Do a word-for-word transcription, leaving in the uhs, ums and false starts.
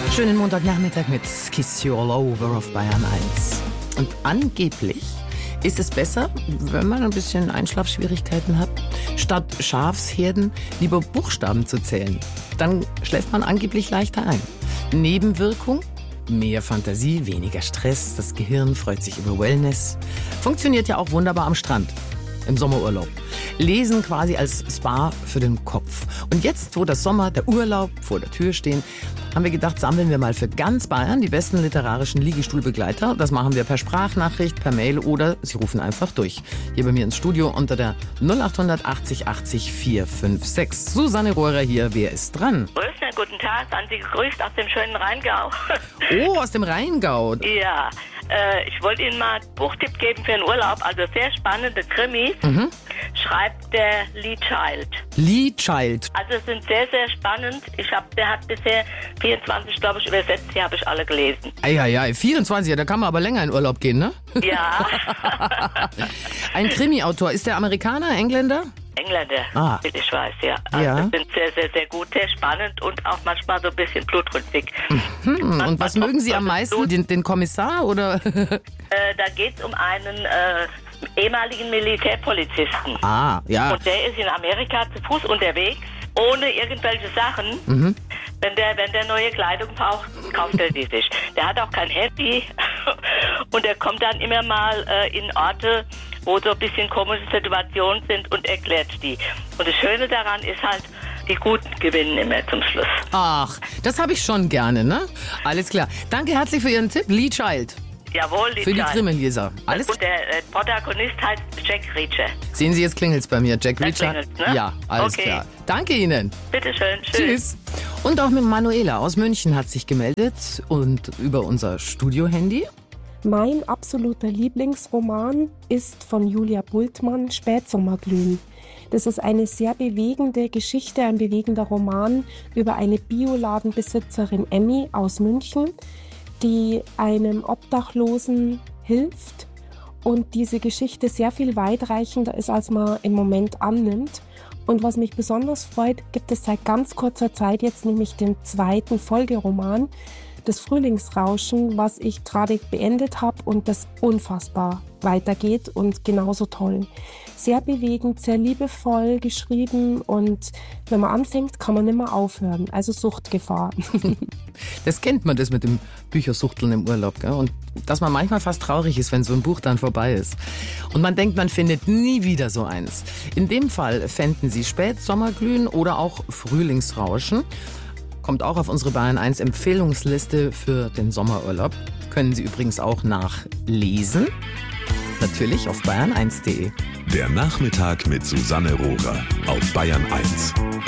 Schönen Montagnachmittag mit Kiss You All Over auf Bayern eins. Und angeblich ist es besser, wenn man ein bisschen Einschlafschwierigkeiten hat, statt Schafsherden lieber Buchstaben zu zählen. Dann schläft man angeblich leichter ein. Nebenwirkung? Mehr Fantasie, weniger Stress, das Gehirn freut sich über Wellness. Funktioniert ja auch wunderbar am Strand. Im Sommerurlaub. Lesen quasi als Spa für den Kopf. Und jetzt, wo das Sommer, der Urlaub vor der Tür stehen, haben wir gedacht, sammeln wir mal für ganz Bayern die besten literarischen Liegestuhlbegleiter. Das machen wir per Sprachnachricht, per Mail oder Sie rufen einfach durch. Hier bei mir ins Studio unter der null acht achtzig achtzig vier fünf sechs. Susanne Rohrer hier, wer ist dran? Grüße, guten Tag, an Sie gegrüßt aus dem schönen Rheingau. Oh, aus dem Rheingau. Ja, äh, ich wollte Ihnen mal einen Buchtipp geben für den Urlaub. Also sehr spannende Krimis. Mhm. Schreibt der Lee Child. Lee Child. Also sind sehr, sehr spannend. Ich hab, der hat bisher vierundzwanzig, glaube ich, übersetzt. Die habe ich alle gelesen. Eieiei, vierundzwanzig, da kann man aber länger in Urlaub gehen, ne? Ja. Ein Krimi-Autor. Ist der Amerikaner, Engländer? Engländer, Ah. ich weiß, ja. Also Ja. sind sehr, sehr, sehr gut, sehr spannend und auch manchmal so ein bisschen blutrünstig. Hm, und was mögen Sie am meisten? Den, den Kommissar oder? Äh, da geht es um einen äh, ehemaligen Militärpolizisten. Ah, ja. Und der ist in Amerika zu Fuß unterwegs, ohne irgendwelche Sachen. Mhm. Wenn der, wenn der neue Kleidung braucht, kauft er die sich. Der hat auch kein Handy und er kommt dann immer mal äh, in Orte, wo so ein bisschen komische Situationen sind und erklärt die. Und das Schöne daran ist halt, die Guten gewinnen immer zum Schluss. Ach, das habe ich schon gerne, ne? Alles klar. Danke herzlich für Ihren Tipp, Lee Child. Jawohl, Für die Krimileser. Alles Und der äh, Protagonist heißt Jack Reacher. Sehen Sie, jetzt klingelt's bei mir. Jack Da Reacher. klingelt's, ne? Ja, alles Okay. klar. Danke Ihnen. Bitteschön. Tschüss. Und auch mit Manuela aus München hat sich gemeldet und über unser Studio-Handy. Mein absoluter Lieblingsroman ist von Julia Bultmann, Spätsommerglühen. Das ist eine sehr bewegende Geschichte, ein bewegender Roman über eine Bioladenbesitzerin Emmy aus München, die einem Obdachlosen hilft und diese Geschichte sehr viel weitreichender ist, als man im Moment annimmt. Und was mich besonders freut, gibt es seit ganz kurzer Zeit jetzt nämlich den zweiten Folgeroman, das Frühlingsrauschen, was ich gerade beendet habe und das unfassbar weitergeht und genauso toll. Sehr bewegend, sehr liebevoll geschrieben und wenn man anfängt, kann man nicht mehr aufhören. Also Suchtgefahr. Das kennt man, das mit dem Büchersuchteln im Urlaub. Gell? Und dass man manchmal fast traurig ist, wenn so ein Buch dann vorbei ist. Und man denkt, man findet nie wieder so eins. In dem Fall fänden Sie Spätsommerglühen oder auch Frühlingsrauschen. Kommt auch auf unsere Bayern eins Empfehlungsliste für den Sommerurlaub. Können Sie übrigens auch nachlesen. Natürlich auf bayern eins punkt de. Der Nachmittag mit Susanne Rohrer auf Bayern eins.